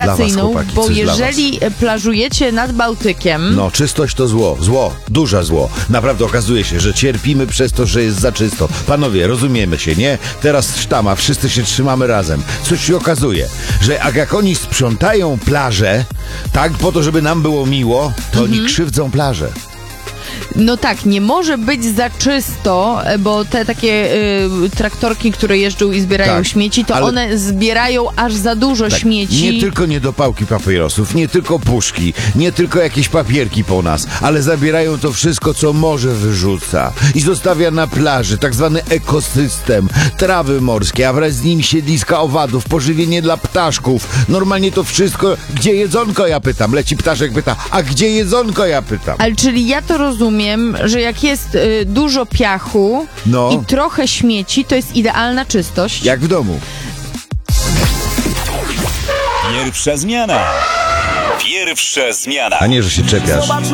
rekreacyjną, chłopaki, bo coś jeżeli plażujecie nad Bałtykiem... No, czystość to zło, duże zło. Naprawdę okazuje się, że cierpimy przez to, że jest za czysto. Panowie, rozumiemy się, nie? Teraz sztama, wszyscy się trzymamy razem. Coś się okazuje, że jak oni sprzątają plażę, tak, po to, żeby nam było miło, to oni krzywdzą plażę. No tak, nie może być za czysto, bo te takie traktorki, które jeżdżą i zbierają Tak, śmieci, to ale- one zbierają aż za dużo śmieci. Nie tylko niedopałki papierosów, nie tylko puszki, nie tylko jakieś papierki po nas, ale zabierają to wszystko, co morze wyrzuca i zostawia na plaży tak zwany ekosystem, trawy morskie, a wraz z nim siedliska owadów, pożywienie dla ptaszków. Normalnie to wszystko, gdzie jedzonko, ja pytam. Leci ptaszek, pyta, a gdzie jedzonko, ja pytam. Ale czyli ja to rozumiem, że jak jest dużo piachu No. i trochę śmieci, to jest idealna czystość. Jak w domu. Pierwsza zmiana. Pierwsza zmiana. A nie, że się czepiasz.